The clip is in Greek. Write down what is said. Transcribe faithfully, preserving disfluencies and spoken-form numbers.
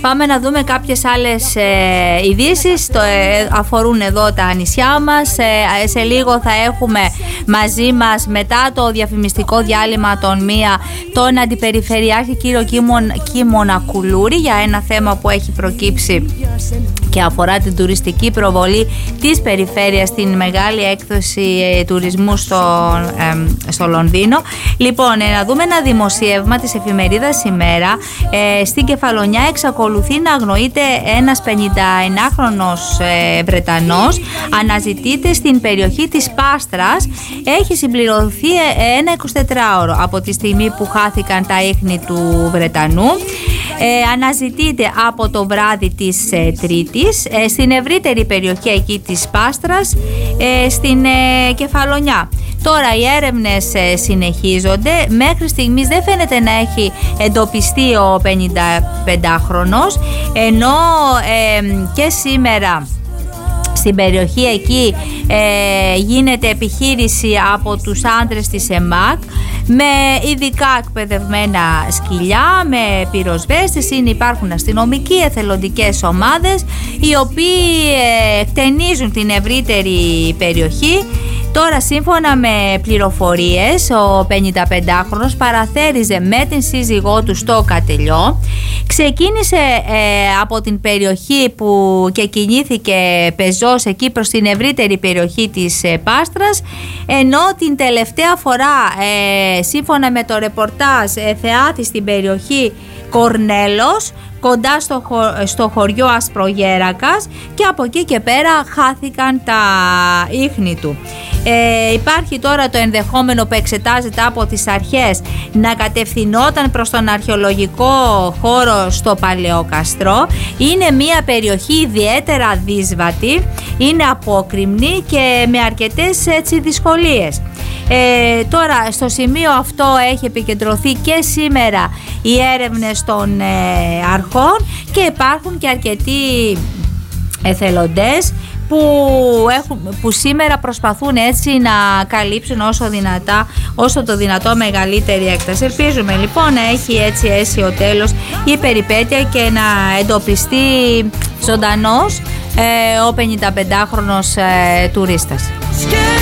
Πάμε να δούμε κάποιες άλλες ε, ειδήσεις. Το, ε, αφορούν εδώ τα νησιά μας. Ε, σε λίγο θα έχουμε μαζί μας, μετά το διαφημιστικό διάλειμμα των μία, τον Αντιπεριφερειάρχη κύριο Κίμων, Κίμωνα Κουλούρη, για ένα θέμα που έχει προκύψει και αφορά την τουριστική προβολή της περιφέρειας στην μεγάλη έκδοση ε, τουρισμού στο, ε, στο Λονδίνο. Λοιπόν, ε, να δούμε ένα δημοσίευμα της εφημερίδας Ημέρα. Ε, στην Κεφαλονιά εξακολουθεί να αγνοείται ένας πενηνταεννάχρονος ε, Βρετανός. Αναζητείται στην περιοχή της Πάστρας. Έχει συμπληρωθεί ένα εικοσιτετράωρο από τη στιγμή που χάθηκαν τα ίχνη του Βρετανού. Ε, αναζητείται από το βράδυ της ε, Τρίτης ε, στην ευρύτερη περιοχή εκεί της Πάστρας, ε, στην ε, Κεφαλονιά. Τώρα οι έρευνες ε, συνεχίζονται. Μέχρι στιγμής δεν φαίνεται να έχει εντοπιστεί ο πενηνταπεντάχρονος, ενώ ε, και σήμερα στην περιοχή εκεί ε, γίνεται επιχείρηση από τους άντρες της ΕΜΑΚ με ειδικά εκπαιδευμένα σκυλιά, με πυροσβέστες. Είναι, υπάρχουν αστυνομικοί, εθελοντικές ομάδες οι οποίοι ε, χτενίζουν την ευρύτερη περιοχή. Τώρα, σύμφωνα με πληροφορίες, ο πενηνταπεντάχρονος παραθέριζε με την σύζυγό του στο Κατελιό. Ξεκίνησε ε, από την περιοχή που και κινήθηκε πεζός εκεί προς την ευρύτερη περιοχή της ε, Πάστρας, ενώ την τελευταία φορά, ε, σύμφωνα με το ρεπορτάζ, ε, θεάτη στην περιοχή Κορνέλος, κοντά στο, χω, στο χωριό Ασπρογέρακας, και από εκεί και πέρα χάθηκαν τα ίχνη του. Ε, υπάρχει τώρα το ενδεχόμενο που εξετάζεται από τις αρχές να κατευθυνόταν προς τον αρχαιολογικό χώρο στο Παλαιοκαστρό. Είναι μια περιοχή ιδιαίτερα δύσβατη, είναι απόκρημνη και με αρκετές έτσι δυσκολίες. Ε, τώρα στο σημείο αυτό έχει επικεντρωθεί και σήμερα οι έρευνες των ε, αρχών, και υπάρχουν και αρκετοί εθελοντές που, έχουν, που σήμερα προσπαθούν έτσι να καλύψουν όσο, δυνατά, όσο το δυνατό μεγαλύτερη έκταση. Ελπίζουμε λοιπόν να έχει έτσι αίσιο τέλος η περιπέτεια και να εντοπιστεί ζωντανός ε, ο πενηνταπεντάχρονος ε, τουρίστας.